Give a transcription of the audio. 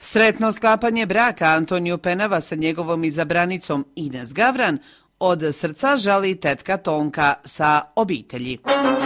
Sretno sklapanje braka Antoniju Penava sa njegovom izabranicom Ines Gavran od srca želi tetka Tonka sa obitelji.